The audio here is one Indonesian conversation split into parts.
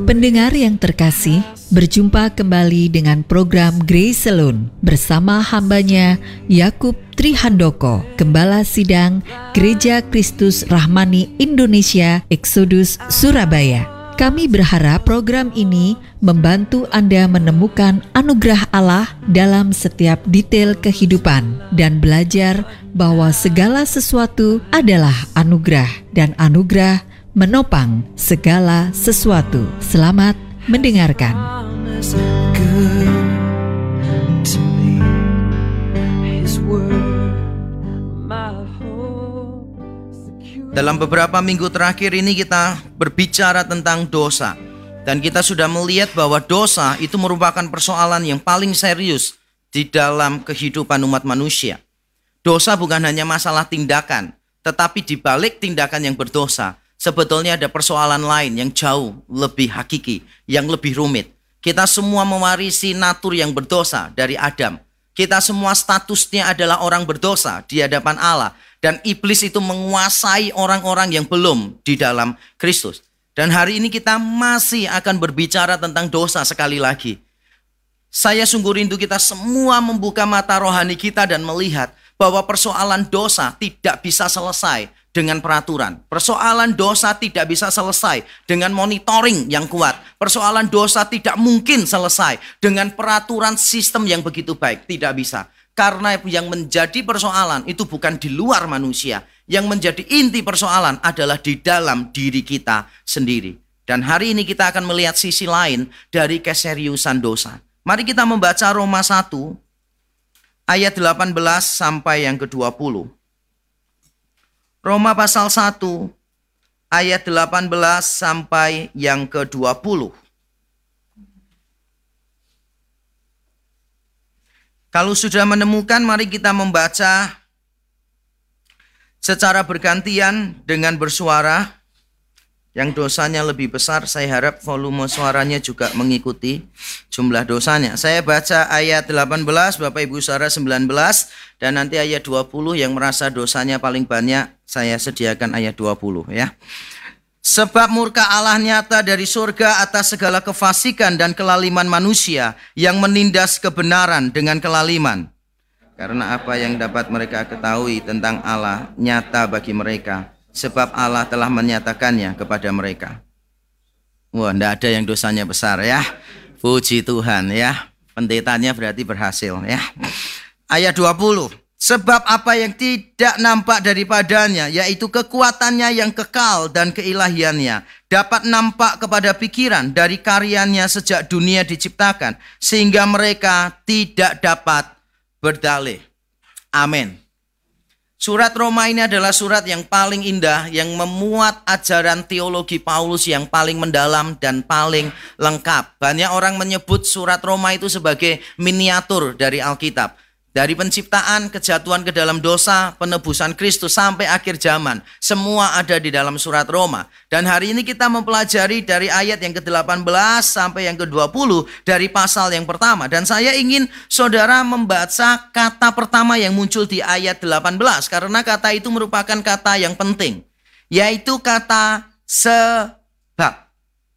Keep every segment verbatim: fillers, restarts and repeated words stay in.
Pendengar yang terkasih, berjumpa kembali dengan program Grace Alone bersama hambanya Yakub Trihandoko, Gembala Sidang Gereja Kristus Rahmani Indonesia Exodus Surabaya. Kami berharap program ini membantu Anda menemukan anugerah Allah dalam setiap detail kehidupan dan belajar bahwa segala sesuatu adalah anugerah dan anugerah menopang segala sesuatu. Selamat mendengarkan. Dalam beberapa minggu terakhir ini kita berbicara tentang dosa. Dan kita sudah melihat bahwa dosa itu merupakan persoalan yang paling serius di dalam kehidupan umat manusia. Dosa bukan hanya masalah tindakan, tetapi di balik tindakan yang berdosa, sebetulnya ada persoalan lain yang jauh lebih hakiki, yang lebih rumit. Kita semua mewarisi natur yang berdosa dari Adam. Kita semua statusnya adalah orang berdosa di hadapan Allah. Dan iblis itu menguasai orang-orang yang belum di dalam Kristus. Dan hari ini kita masih akan berbicara tentang dosa sekali lagi. Saya sungguh rindu kita semua membuka mata rohani kita dan melihat bahwa persoalan dosa tidak bisa selesai dengan peraturan. Persoalan dosa tidak bisa selesai dengan monitoring yang kuat. Persoalan dosa tidak mungkin selesai dengan peraturan sistem yang begitu baik. Tidak bisa. Karena yang menjadi persoalan itu bukan di luar manusia. Yang menjadi inti persoalan adalah di dalam diri kita sendiri. Dan hari ini kita akan melihat sisi lain dari keseriusan dosa. Mari kita membaca Roma satu ayat delapan belas sampai yang kedua puluh. Roma pasal satu ayat delapan belas sampai yang kedua puluh. Kalau sudah menemukan, mari kita membaca secara bergantian dengan bersuara. Yang dosanya lebih besar, saya harap volume suaranya juga mengikuti jumlah dosanya. Saya baca ayat delapan belas, Bapak Ibu Saudara sembilan belas, dan nanti ayat dua puluh yang merasa dosanya paling banyak, saya sediakan ayat dua puluh ya. Sebab murka Allah nyata dari surga atas segala kefasikan dan kelaliman manusia yang menindas kebenaran dengan kelaliman. Karena apa yang dapat mereka ketahui tentang Allah nyata bagi mereka, sebab Allah telah menyatakannya kepada mereka. Wah, tidak ada yang dosanya besar ya. Puji Tuhan ya. Pendetanya berarti berhasil ya. Ayat dua puluh. Sebab apa yang tidak nampak daripadanya, yaitu kekuatannya yang kekal dan keilahiannya, dapat nampak kepada pikiran dari karyanya sejak dunia diciptakan, sehingga mereka tidak dapat berdalih. Amin. Surat Roma ini adalah surat yang paling indah, yang memuat ajaran teologi Paulus yang paling mendalam dan paling lengkap. Banyak orang menyebut surat Roma itu sebagai miniatur dari Alkitab. Dari penciptaan, kejatuhan ke dalam dosa, penebusan Kristus sampai akhir zaman. Semua ada di dalam surat Roma. Dan hari ini kita mempelajari dari ayat yang ke delapan belas sampai yang ke dua puluh dari pasal yang pertama. Dan saya ingin saudara membaca kata pertama yang muncul di ayat delapan belas. Karena kata itu merupakan kata yang penting. Yaitu kata sebab.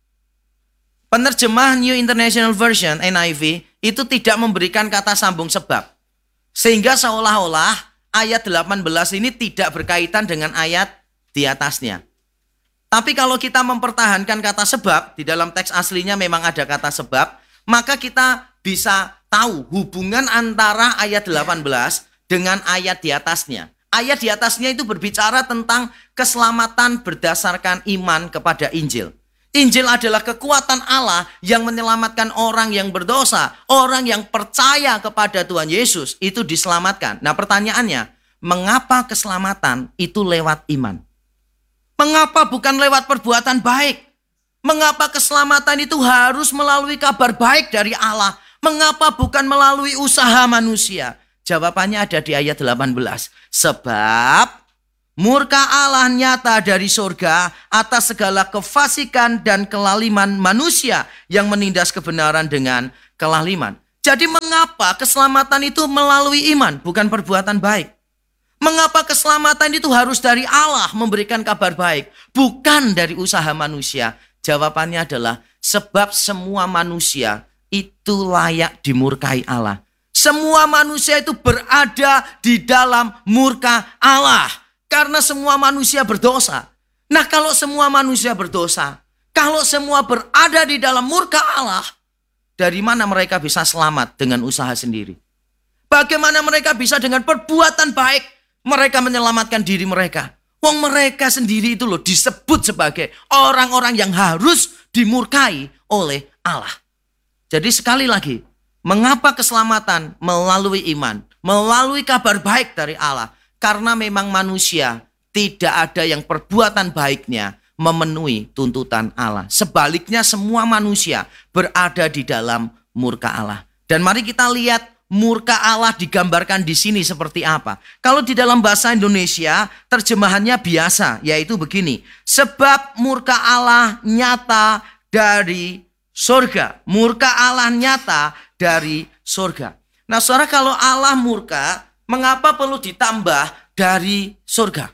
Penerjemah New International Version, N I V, itu tidak memberikan kata sambung sebab. Sehingga seolah-olah ayat delapan belas ini tidak berkaitan dengan ayat di atasnya. Tapi kalau kita mempertahankan kata sebab, di dalam teks aslinya memang ada kata sebab, maka kita bisa tahu hubungan antara ayat delapan belas dengan ayat di atasnya. Ayat di atasnya itu berbicara tentang keselamatan berdasarkan iman kepada Injil. Injil adalah kekuatan Allah yang menyelamatkan orang yang berdosa. Orang yang percaya kepada Tuhan Yesus itu diselamatkan. Nah pertanyaannya, mengapa keselamatan itu lewat iman? Mengapa bukan lewat perbuatan baik? Mengapa keselamatan itu harus melalui kabar baik dari Allah? Mengapa bukan melalui usaha manusia? Jawabannya ada di ayat delapan belas. Sebab murka Allah nyata dari surga atas segala kefasikan dan kelaliman manusia yang menindas kebenaran dengan kelaliman. Jadi mengapa keselamatan itu melalui iman, bukan perbuatan baik? Mengapa keselamatan itu harus dari Allah memberikan kabar baik, bukan dari usaha manusia? Jawabannya adalah sebab semua manusia itu layak dimurkai Allah. Semua manusia itu berada di dalam murka Allah. Karena semua manusia berdosa. Nah, kalau semua manusia berdosa, kalau semua berada di dalam murka Allah, dari mana mereka bisa selamat dengan usaha sendiri? Bagaimana mereka bisa dengan perbuatan baik mereka menyelamatkan diri mereka? Wong mereka sendiri itu loh disebut sebagai orang-orang yang harus dimurkai oleh Allah. Jadi sekali lagi, mengapa keselamatan melalui iman, melalui kabar baik dari Allah? Karena memang manusia tidak ada yang perbuatan baiknya memenuhi tuntutan Allah. Sebaliknya semua manusia berada di dalam murka Allah. Dan mari kita lihat murka Allah digambarkan di sini seperti apa. Kalau di dalam bahasa Indonesia terjemahannya biasa, yaitu begini. Sebab murka Allah nyata dari surga. Murka Allah nyata dari surga. Nah, saudara, kalau Allah murka, mengapa perlu ditambah dari surga?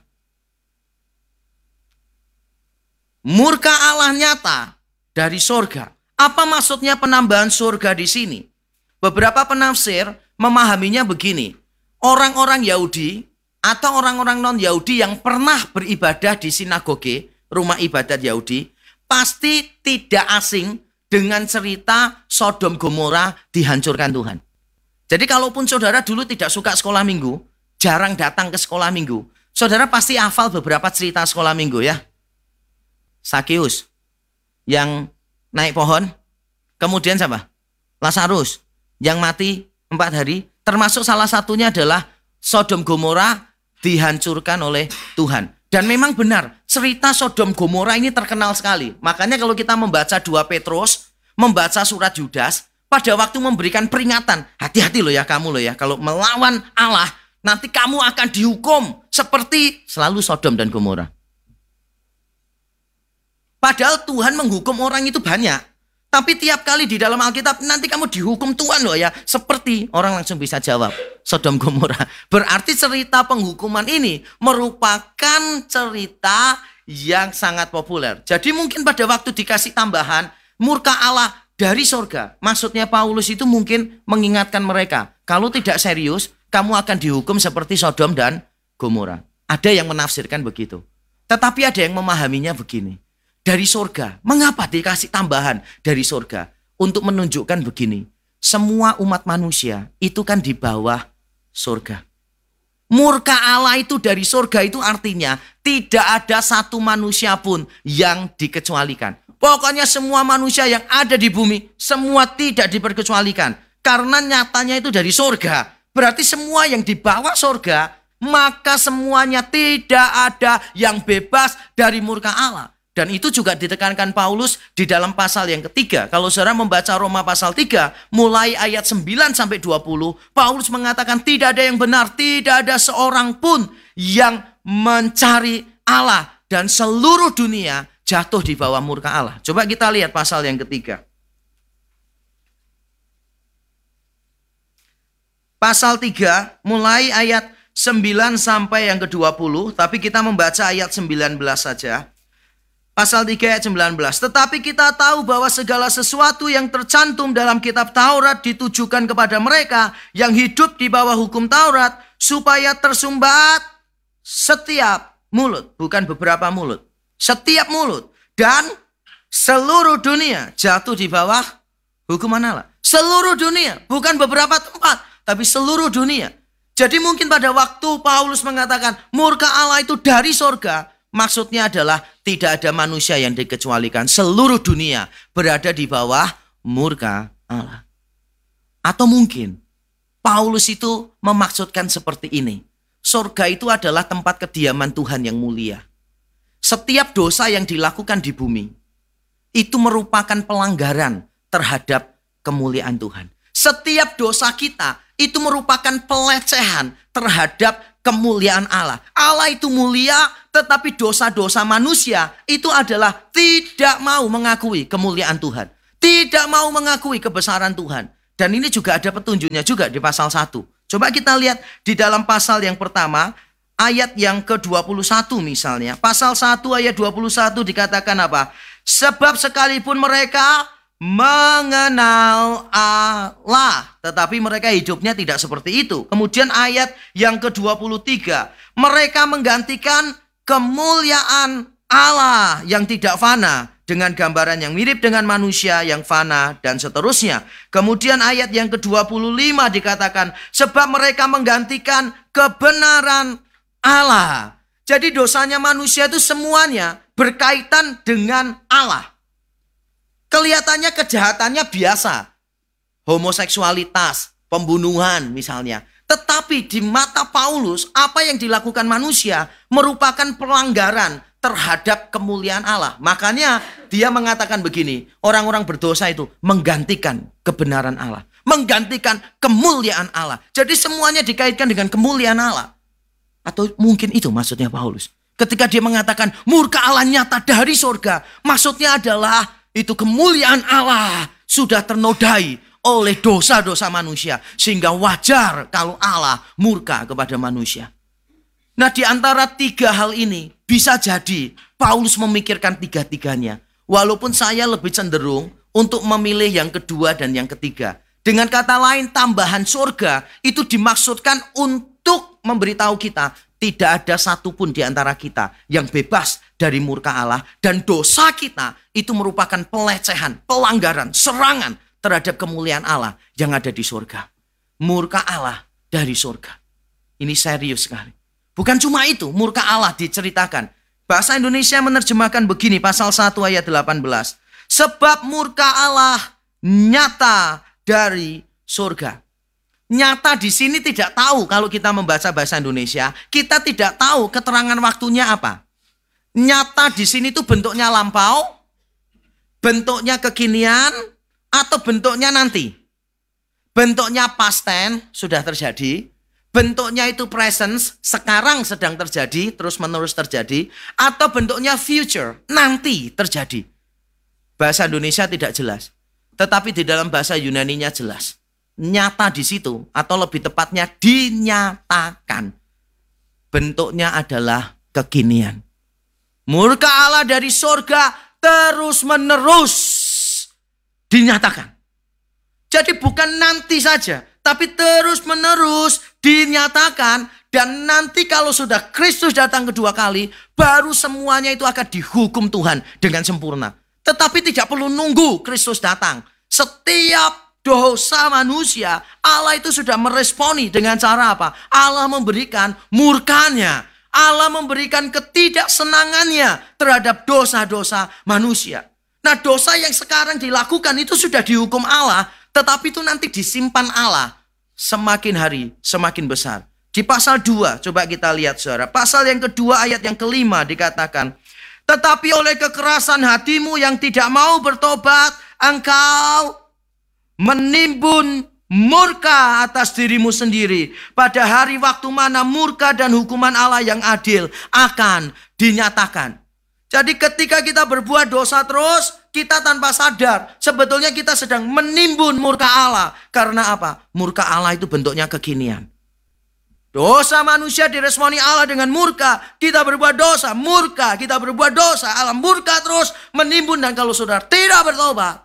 Murka Allah nyata dari surga. Apa maksudnya penambahan surga di sini? Beberapa penafsir memahaminya begini. Orang-orang Yahudi atau orang-orang non-Yahudi yang pernah beribadah di sinagoge, rumah ibadat Yahudi, pasti tidak asing dengan cerita Sodom Gomora dihancurkan Tuhan. Jadi kalaupun saudara dulu tidak suka sekolah minggu, jarang datang ke sekolah minggu, saudara pasti hafal beberapa cerita sekolah minggu ya. Sakius yang naik pohon, kemudian siapa? Lazarus yang mati empat hari, termasuk salah satunya adalah Sodom Gomora dihancurkan oleh Tuhan. Dan memang benar, cerita Sodom Gomora ini terkenal sekali. Makanya kalau kita membaca dua Petrus, membaca surat Yudas, pada waktu memberikan peringatan, hati-hati loh ya kamu loh ya, kalau melawan Allah, nanti kamu akan dihukum seperti selalu Sodom dan Gomora. Padahal Tuhan menghukum orang itu banyak. Tapi tiap kali di dalam Alkitab nanti kamu dihukum Tuhan loh ya. Seperti orang langsung bisa jawab Sodom Gomora. Berarti cerita penghukuman ini merupakan cerita yang sangat populer. Jadi mungkin pada waktu dikasih tambahan murka Allah dari surga. Maksudnya Paulus itu mungkin mengingatkan mereka. Kalau tidak serius kamu akan dihukum seperti Sodom dan Gomora. Ada yang menafsirkan begitu. Tetapi ada yang memahaminya begini. Dari surga, mengapa dikasih tambahan dari surga? Untuk menunjukkan begini, semua umat manusia itu kan di bawah surga. Murka Allah itu dari surga itu artinya tidak ada satu manusia pun yang dikecualikan. Pokoknya semua manusia yang ada di bumi, semua tidak diperkecualikan. Karena nyatanya itu dari surga. Berarti semua yang di bawah surga, maka semuanya tidak ada yang bebas dari murka Allah. Dan itu juga ditekankan Paulus di dalam pasal yang ketiga. Kalau saudara membaca Roma pasal tiga, mulai ayat sembilan sampai dua puluh, Paulus mengatakan tidak ada yang benar, tidak ada seorang pun yang mencari Allah. Dan seluruh dunia jatuh di bawah murka Allah. Coba kita lihat pasal yang ketiga. Pasal tiga, mulai ayat sembilan sampai yang ke dua puluh, tapi kita membaca ayat sembilan belas saja. Pasal tiga ayat sembilan belas. Tetapi kita tahu bahwa segala sesuatu yang tercantum dalam kitab Taurat ditujukan kepada mereka yang hidup di bawah hukum Taurat, supaya tersumbat setiap mulut, bukan beberapa mulut, setiap mulut, dan seluruh dunia jatuh di bawah hukuman Allah. Seluruh dunia, bukan beberapa tempat, tapi seluruh dunia. Jadi mungkin pada waktu Paulus mengatakan murka Allah itu dari surga, maksudnya adalah tidak ada manusia yang dikecualikan. Seluruh dunia berada di bawah murka Allah. Atau mungkin Paulus itu memaksudkan seperti ini. Surga itu adalah tempat kediaman Tuhan yang mulia. Setiap dosa yang dilakukan di bumi itu merupakan pelanggaran terhadap kemuliaan Tuhan. Setiap dosa kita itu merupakan pelecehan terhadap kemuliaan Allah. Allah itu mulia, tetapi dosa-dosa manusia itu adalah tidak mau mengakui kemuliaan Tuhan. Tidak mau mengakui kebesaran Tuhan. Dan ini juga ada petunjuknya juga di pasal satu. Coba kita lihat di dalam pasal yang pertama, ayat yang ke dua puluh satu misalnya. Pasal satu ayat dua puluh satu dikatakan apa? Sebab sekalipun mereka mengenal Allah, tetapi mereka hidupnya tidak seperti itu. Kemudian ayat yang ke dua puluh tiga, mereka menggantikan kemuliaan Allah yang tidak fana dengan gambaran yang mirip dengan manusia yang fana dan seterusnya. Kemudian ayat yang ke dua puluh lima dikatakan, sebab mereka menggantikan kebenaran Allah. Jadi dosanya manusia itu semuanya berkaitan dengan Allah. Kelihatannya kejahatannya biasa. Homoseksualitas, pembunuhan misalnya. Tetapi di mata Paulus, apa yang dilakukan manusia merupakan pelanggaran terhadap kemuliaan Allah. Makanya dia mengatakan begini, orang-orang berdosa itu menggantikan kebenaran Allah. Menggantikan kemuliaan Allah. Jadi semuanya dikaitkan dengan kemuliaan Allah. Atau mungkin itu maksudnya Paulus. Ketika dia mengatakan murka Allah nyata dari surga. Maksudnya adalah itu kemuliaan Allah sudah ternodai oleh dosa-dosa manusia. Sehingga wajar kalau Allah murka kepada manusia. Nah, di antara tiga hal ini bisa jadi Paulus memikirkan tiga-tiganya. Walaupun saya lebih cenderung untuk memilih yang kedua dan yang ketiga. Dengan kata lain, tambahan surga itu dimaksudkan untuk memberitahu kita tidak ada satupun di antara kita yang bebas dari murka Allah. Dan dosa kita itu merupakan pelecehan, pelanggaran, serangan terhadap kemuliaan Allah yang ada di surga. Murka Allah dari surga. Ini serius sekali. Bukan cuma itu, murka Allah diceritakan. Bahasa Indonesia menerjemahkan begini, pasal satu ayat delapan belas. Sebab murka Allah nyata dari surga. Nyata di sini tidak tahu kalau kita membaca bahasa Indonesia, kita tidak tahu keterangan waktunya apa. Nyata di sini itu bentuknya lampau, bentuknya kekinian, atau bentuknya nanti. Bentuknya past tense, sudah terjadi. Bentuknya itu presence, sekarang sedang terjadi, terus menerus terjadi. Atau bentuknya future, nanti terjadi. Bahasa Indonesia tidak jelas. Tetapi di dalam bahasa Yunaninya jelas. Nyata di situ, atau lebih tepatnya dinyatakan. Bentuknya adalah kekinian. Murka Allah dari surga terus menerus dinyatakan. Jadi bukan nanti saja, tapi terus menerus dinyatakan. Dan nanti kalau sudah Kristus datang kedua kali, baru semuanya itu akan dihukum Tuhan dengan sempurna. Tetapi tidak perlu nunggu Kristus datang. Setiap dosa manusia, Allah itu sudah meresponi dengan cara apa? Allah memberikan murkanya. Allah memberikan ketidaksenangannya terhadap dosa-dosa manusia. Nah, dosa yang sekarang dilakukan itu sudah dihukum Allah, tetapi itu nanti disimpan Allah. Semakin hari, semakin besar. Di pasal dua, coba kita lihat saudara. Pasal yang kedua ayat yang kelima dikatakan, tetapi oleh kekerasan hatimu yang tidak mau bertobat, engkau menimbun murka atas dirimu sendiri. Pada hari waktu mana murka dan hukuman Allah yang adil akan dinyatakan. Jadi ketika kita berbuat dosa terus, kita tanpa sadar, sebetulnya kita sedang menimbun murka Allah. Karena apa? Murka Allah itu bentuknya kekinian. Dosa manusia diresponi Allah dengan murka. Kita berbuat dosa, murka. Kita berbuat dosa, Allah murka terus menimbun. Dan kalau saudara tidak bertobat,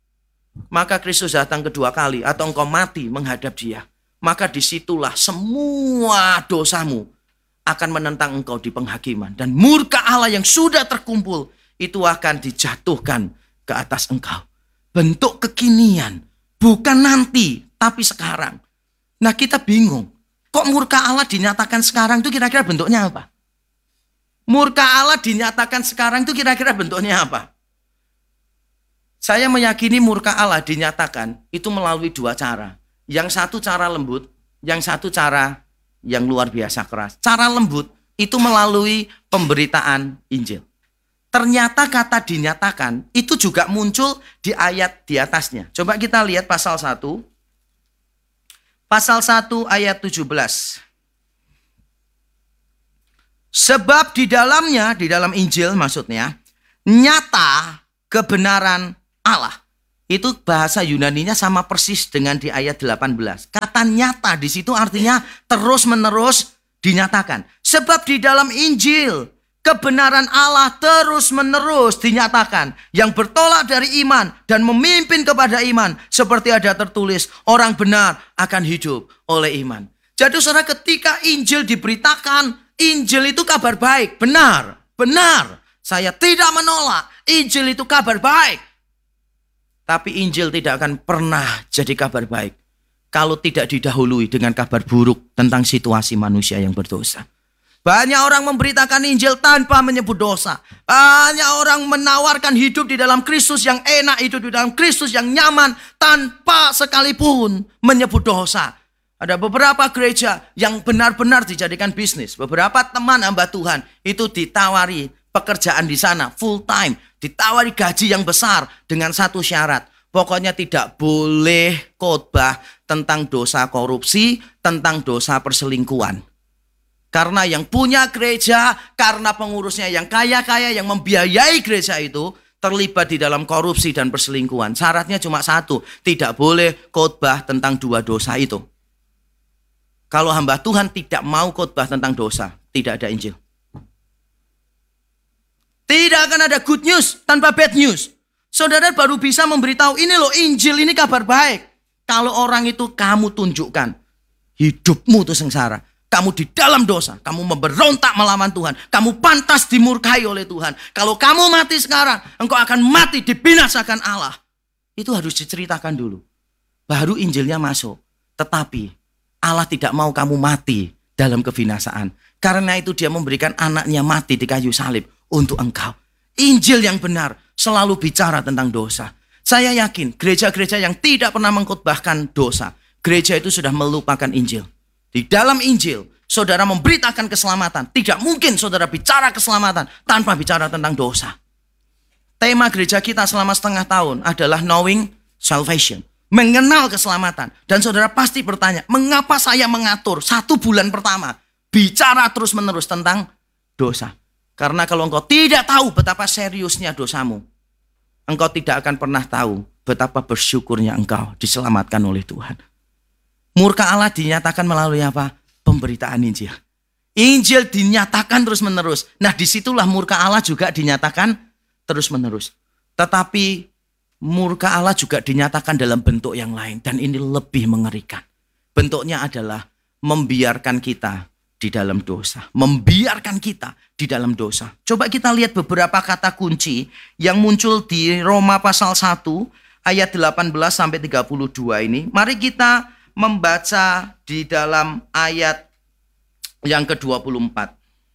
maka Kristus datang kedua kali atau engkau mati menghadap Dia. Maka disitulah semua dosamu akan menentang engkau di penghakiman. Dan murka Allah yang sudah terkumpul itu akan dijatuhkan ke atas engkau. Bentuk kekinian, bukan nanti, tapi sekarang. Nah, kita bingung. Kok murka Allah dinyatakan sekarang itu kira-kira bentuknya apa? Murka Allah dinyatakan sekarang itu kira-kira bentuknya apa? Saya meyakini murka Allah dinyatakan itu melalui dua cara. Yang satu cara lembut, yang satu cara yang luar biasa keras. Cara lembut itu melalui pemberitaan Injil. Ternyata kata dinyatakan itu juga muncul di ayat di atasnya. Coba kita lihat pasal satu. Pasal satu ayat tujuh belas. Sebab di dalamnya, di dalam Injil maksudnya, nyata kebenaran Allah. Itu bahasa Yunaninya sama persis dengan di ayat delapan belas. Kata nyata di situ artinya terus menerus dinyatakan. Sebab di dalam Injil Kebenaran Allah terus-menerus dinyatakan. Yang bertolak dari iman dan memimpin kepada iman. Seperti ada tertulis, orang benar akan hidup oleh iman. Jadi saudara, ketika Injil diberitakan, Injil itu kabar baik. Benar, benar. Saya tidak menolak. Injil itu kabar baik. Tapi Injil tidak akan pernah jadi kabar baik kalau tidak didahului dengan kabar buruk tentang situasi manusia yang berdosa. Banyak orang memberitakan Injil tanpa menyebut dosa. Banyak orang menawarkan hidup di dalam Kristus yang enak, hidup di dalam Kristus yang nyaman, tanpa sekalipun menyebut dosa. Ada beberapa gereja yang benar-benar dijadikan bisnis. Beberapa teman hamba Tuhan itu ditawari pekerjaan di sana full time. Ditawari gaji yang besar dengan satu syarat. Pokoknya tidak boleh khotbah tentang dosa korupsi, tentang dosa perselingkuhan. Karena yang punya gereja, karena pengurusnya yang kaya-kaya, yang membiayai gereja itu terlibat di dalam korupsi dan perselingkuhan. Syaratnya cuma satu, tidak boleh khotbah tentang dua dosa itu. Kalau hamba Tuhan tidak mau khotbah tentang dosa, tidak ada Injil. Tidak akan ada good news tanpa bad news. Saudara baru bisa memberitahu, ini loh Injil, ini kabar baik. Kalau orang itu kamu tunjukkan, hidupmu itu sengsara. Kamu di dalam dosa, kamu memberontak melawan Tuhan. Kamu pantas dimurkai oleh Tuhan. Kalau kamu mati sekarang, engkau akan mati dibinasakan Allah. Itu harus diceritakan dulu. Baru Injilnya masuk. Tetapi Allah tidak mau kamu mati dalam kebinasaan. Karena itu dia memberikan anaknya mati di kayu salib untuk engkau. Injil yang benar selalu bicara tentang dosa. Saya yakin gereja-gereja yang tidak pernah mengkhotbahkan dosa, gereja itu sudah melupakan Injil. Di dalam Injil, saudara memberitakan keselamatan. Tidak mungkin saudara bicara keselamatan tanpa bicara tentang dosa. Tema gereja kita selama setengah tahun adalah knowing salvation. Mengenal keselamatan. Dan saudara pasti bertanya, mengapa saya mengatur satu bulan pertama bicara terus-menerus tentang dosa? Karena kalau engkau tidak tahu betapa seriusnya dosamu, engkau tidak akan pernah tahu betapa bersyukurnya engkau diselamatkan oleh Tuhan. Murka Allah dinyatakan melalui apa? Pemberitaan Injil. Injil dinyatakan terus-menerus. Nah, disitulah murka Allah juga dinyatakan terus-menerus. Tetapi murka Allah juga dinyatakan dalam bentuk yang lain. Dan ini lebih mengerikan. Bentuknya adalah membiarkan kita di dalam dosa. Membiarkan kita di dalam dosa. Coba kita lihat beberapa kata kunci yang muncul di Roma pasal satu ayat delapan belas sampai tiga puluh dua ini. Mari kita membaca di dalam ayat yang ke dua puluh empat.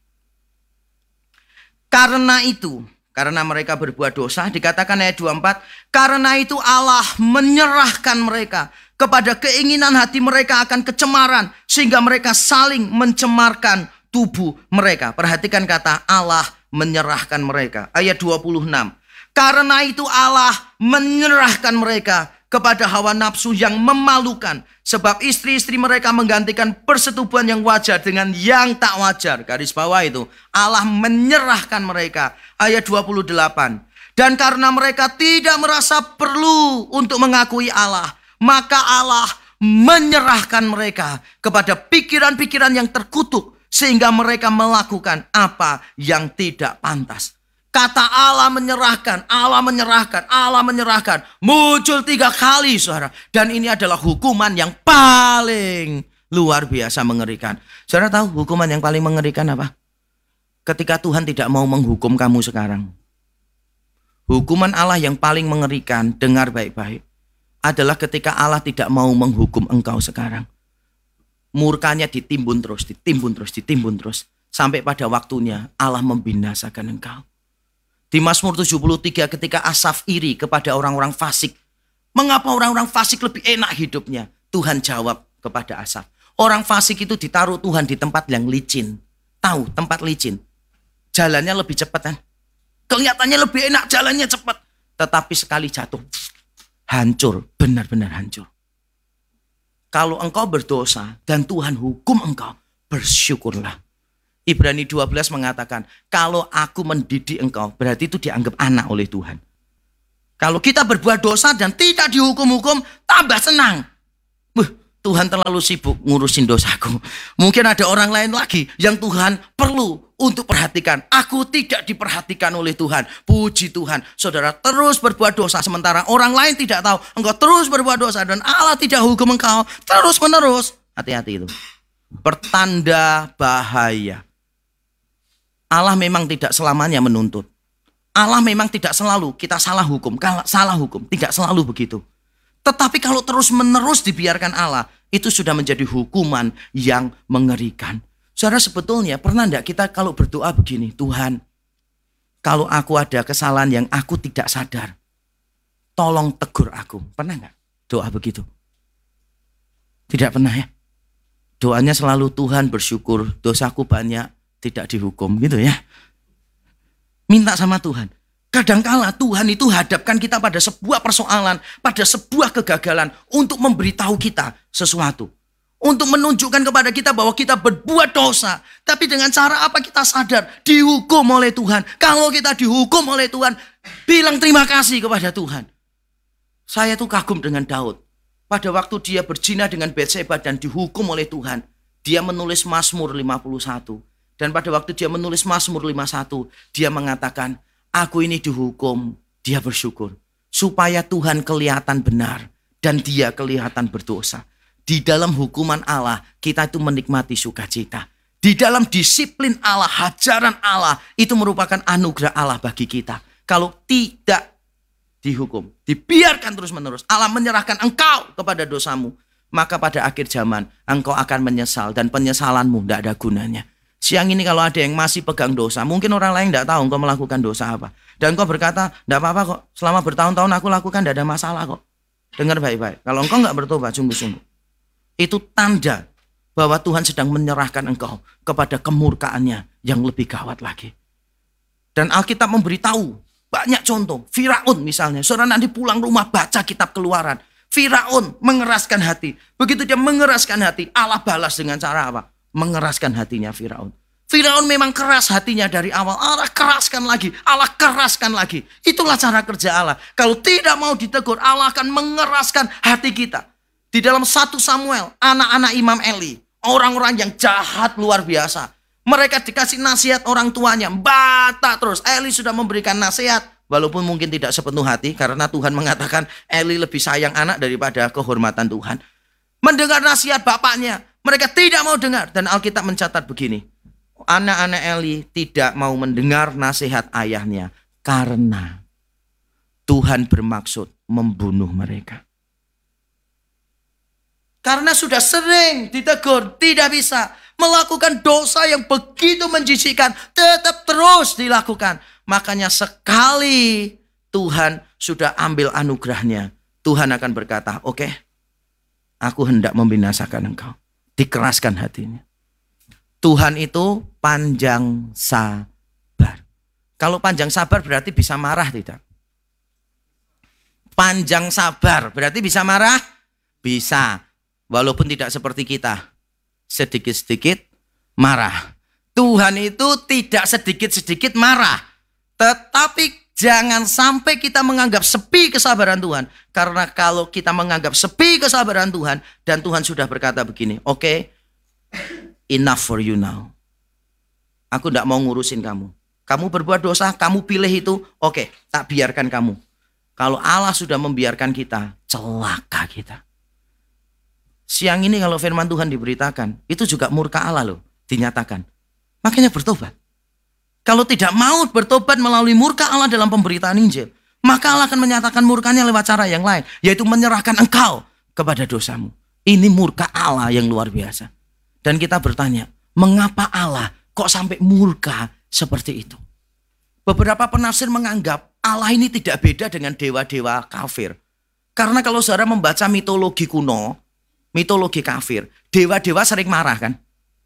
Karena itu, karena mereka berbuat dosa, dikatakan ayat dua puluh empat, karena itu Allah menyerahkan mereka kepada keinginan hati mereka akan kecemaran, sehingga mereka saling mencemarkan tubuh mereka. Perhatikan kata Allah menyerahkan mereka. Ayat dua puluh enam. Karena itu Allah menyerahkan mereka kepada hawa nafsu yang memalukan. Sebab istri-istri mereka menggantikan persetubuhan yang wajar dengan yang tak wajar. Garis bawah itu. Allah menyerahkan mereka. Ayat dua puluh delapan. Dan karena mereka tidak merasa perlu untuk mengakui Allah, maka Allah menyerahkan mereka kepada pikiran-pikiran yang terkutuk. Sehingga mereka melakukan apa yang tidak pantas. Kata Allah menyerahkan, Allah menyerahkan, Allah menyerahkan. Muncul tiga kali, saudara. Dan ini adalah hukuman yang paling luar biasa mengerikan. Saudara tahu hukuman yang paling mengerikan apa? Ketika Tuhan tidak mau menghukum kamu sekarang. Hukuman Allah yang paling mengerikan, dengar baik-baik, adalah ketika Allah tidak mau menghukum engkau sekarang. Murkanya ditimbun terus, ditimbun terus, ditimbun terus. Sampai pada waktunya Allah membinasakan engkau. Di Mazmur tujuh puluh tiga ketika Asaf iri kepada orang-orang fasik. Mengapa orang-orang fasik lebih enak hidupnya? Tuhan jawab kepada Asaf. Orang fasik itu ditaruh Tuhan di tempat yang licin. Tahu tempat licin. Jalannya lebih cepat kan? Kelihatannya lebih enak, jalannya cepat. Tetapi sekali jatuh, hancur, benar-benar hancur. Kalau engkau berdosa dan Tuhan hukum engkau, bersyukurlah. Ibrani dua belas mengatakan, kalau aku mendidik engkau, berarti itu dianggap anak oleh Tuhan. Kalau kita berbuat dosa dan tidak dihukum-hukum, tambah senang. Wah, Tuhan terlalu sibuk ngurusin dosaku. Mungkin ada orang lain lagi yang Tuhan perlu untuk perhatikan. Aku tidak diperhatikan oleh Tuhan. Puji Tuhan. Saudara terus berbuat dosa sementara orang lain tidak tahu. Engkau terus berbuat dosa dan Allah tidak hukum engkau terus menerus. Hati-hati itu. Pertanda bahaya. Allah memang tidak selamanya menuntut. Allah memang tidak selalu kita salah hukum. Kalau salah hukum tidak selalu begitu. Tetapi kalau terus-menerus dibiarkan Allah, itu sudah menjadi hukuman yang mengerikan. Saudara, sebetulnya pernah enggak kita kalau berdoa begini, Tuhan, kalau aku ada kesalahan yang aku tidak sadar, tolong tegur aku. Pernah enggak doa begitu? Tidak pernah ya? Doanya selalu Tuhan bersyukur, dosaku banyak, tidak dihukum gitu ya. Minta sama Tuhan. Kadangkala Tuhan itu hadapkan kita pada sebuah persoalan, pada sebuah kegagalan untuk memberitahu kita sesuatu. Untuk menunjukkan kepada kita bahwa kita berbuat dosa. Tapi dengan cara apa kita sadar? Dihukum oleh Tuhan. Kalau kita dihukum oleh Tuhan, bilang terima kasih kepada Tuhan. Saya tuh kagum dengan Daud. Pada waktu dia berzina dengan Batseba dan dihukum oleh Tuhan, dia menulis Mazmur lima puluh satu. Dan pada waktu dia menulis Mazmur lima puluh satu, dia mengatakan, aku ini dihukum, dia bersyukur. Supaya Tuhan kelihatan benar dan dia kelihatan berdosa. Di dalam hukuman Allah, kita itu menikmati sukacita. Di dalam disiplin Allah, hajaran Allah, itu merupakan anugerah Allah bagi kita. Kalau tidak dihukum, dibiarkan terus-menerus, Allah menyerahkan engkau kepada dosamu, maka pada akhir zaman, engkau akan menyesal dan penyesalanmu tidak ada gunanya. Siang ini kalau ada yang masih pegang dosa, mungkin orang lain tidak tahu engkau melakukan dosa apa. Dan engkau berkata, tidak apa-apa kok, selama bertahun-tahun aku lakukan tidak ada masalah kok. Dengar baik-baik, kalau engkau tidak bertobat sungguh-sungguh, itu tanda bahwa Tuhan sedang menyerahkan engkau kepada kemurkaannya yang lebih gawat lagi. Dan Alkitab memberitahu banyak contoh. Firaun misalnya, saudara nanti pulang rumah baca kitab Keluaran. Firaun mengeraskan hati. Begitu dia mengeraskan hati, Allah balas dengan cara apa? Mengeraskan hatinya Firaun. Firaun memang keras hatinya dari awal. Allah keraskan lagi. Allah keraskan lagi. Itulah cara kerja Allah. Kalau tidak mau ditegur, Allah akan mengeraskan hati kita. Di dalam satu Samuel, anak-anak Imam Eli, orang-orang yang jahat luar biasa. Mereka dikasih nasihat orang tuanya, bata terus. Eli sudah memberikan nasihat, walaupun mungkin tidak sepenuh hati, karena Tuhan mengatakan Eli lebih sayang anak daripada kehormatan Tuhan. Mendengar nasihat bapaknya, mereka tidak mau dengar. Dan Alkitab mencatat begini, anak-anak Eli tidak mau mendengar nasihat ayahnya, karena Tuhan bermaksud membunuh mereka. Karena sudah sering ditegur, tidak bisa. Melakukan dosa yang begitu menjijikan, tetap terus dilakukan. Makanya sekali Tuhan sudah ambil anugerahnya, Tuhan akan berkata, oke, okay, aku hendak membinasakan engkau. Dikeraskan hatinya. Tuhan itu panjang sabar. Kalau panjang sabar berarti bisa marah tidak? Panjang sabar berarti bisa marah? Bisa. Walaupun tidak seperti kita, sedikit-sedikit marah. Tuhan itu tidak sedikit-sedikit marah. Tetapi jangan sampai kita menganggap sepi kesabaran Tuhan. Karena kalau kita menganggap sepi kesabaran Tuhan, dan Tuhan sudah berkata begini, oke, okay, enough for you now. Aku tidak mau ngurusin kamu. Kamu berbuat dosa, kamu pilih itu, oke, okay, tak biarkan kamu. Kalau Allah sudah membiarkan kita, celaka kita. Siang ini kalau firman Tuhan diberitakan, itu juga murka Allah loh, dinyatakan. Makanya bertobat. Kalau tidak mau bertobat melalui murka Allah dalam pemberitaan Injil, maka Allah akan menyatakan murkanya lewat cara yang lain, yaitu menyerahkan engkau kepada dosamu. Ini murka Allah yang luar biasa. Dan kita bertanya, mengapa Allah kok sampai murka seperti itu? Beberapa penafsir menganggap Allah ini tidak beda dengan dewa-dewa kafir. Karena kalau saudara membaca mitologi kuno, mitologi kafir, dewa-dewa sering marah kan?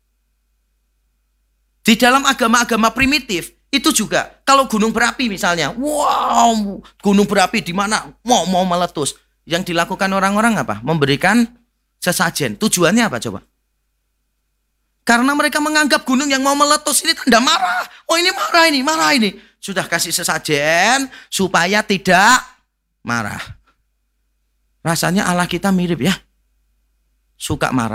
Di dalam agama-agama primitif itu juga, kalau gunung berapi misalnya, wow, gunung berapi di mana mau mau meletus, yang dilakukan orang-orang apa? Memberikan sesajen. Tujuannya apa coba? Karena mereka menganggap gunung yang mau meletus ini tanda marah. Oh ini marah ini, marah ini. Sudah kasih sesajen supaya tidak marah. Rasanya Allah kita mirip ya. suka marah.